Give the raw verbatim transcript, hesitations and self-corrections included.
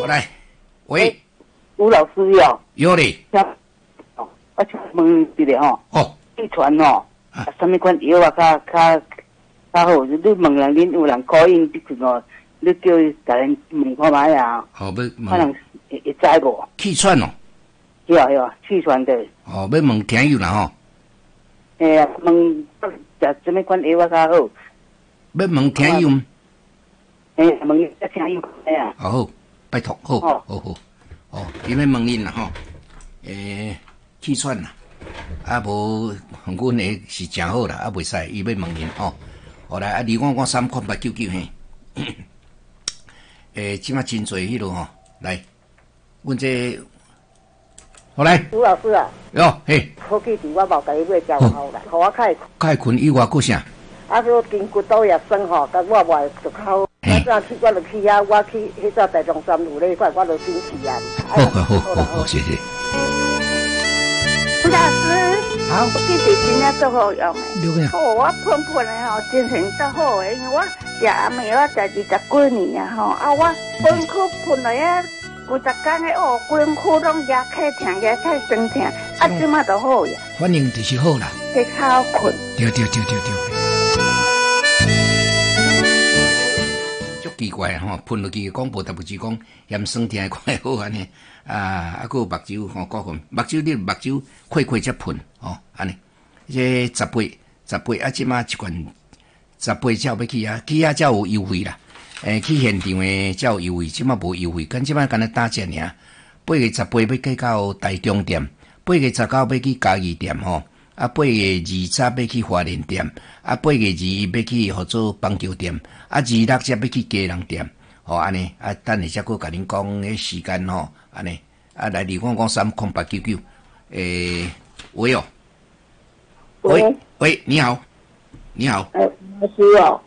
我来，喂， 吴老师哟， 有嘞。 哦，我想问一个吼， 哦， 气喘吼，啊，什么款药啊，较较较好？你问人，恁有人考应你去哦，你叫伊甲人问看卖啊。 好，要可能会会知无？ 气喘哦。 是啊是啊，气喘的。 哦，要问听友啦吼。 诶啊，问食什么款药啊较好？ 要问听友。 诶，问听友哎啊。 好，拜托，好，好好，哦，伊要问恁啦吼。诶，气喘啦，啊无，阮诶是真好啦，啊袂使，伊要问恁吼。后来啊，二五五三空八九九嘿。诶，即马真侪迄落吼，来，阮这，好来。 吴老师啊。 哟，嘿。 科技伫我无甲伊买交好啦，互我较会。 较会困以外，佫啥？ 啊，个筋骨都也酸吼，甲我话就较。我早去，我就去遐，我去迄早大中山有咧块，我就先去啊。 好好好好好，谢谢。 吴老师， 好， 我记得真正足好用诶。 好，我喷喷诶吼，精神足好诶，因为我食阿妹，我食二十几年啊吼，啊我喷去喷落啊，几十工诶哦，规身躯拢牙开疼，牙开酸疼，啊即马就好呀。 反正就是好啦。 去靠困。 对对对对对。奇怪吼，喷落去广播台不是讲嫌酸痛快好安尼啊，啊，佫有目睭吼过分，目睭你目睭开开才喷吼安尼。这十八十八啊，即马一罐十八才要去啊，去啊才有优惠啦。诶、欸，去现场诶才有优惠，即马无优惠，跟即马干那打折尔。八月十八要去到台中店，八月十九要去嘉义店吼，啊八月二十要去花莲店，啊八月二一要去合作邦桥店。啊，二六才要去家人店，吼安尼，啊，等下才佫甲恁讲迄时间吼，安尼，啊来二五五三空八九九，诶，喂哦，喂喂，你好，你好， 诶，老师哦，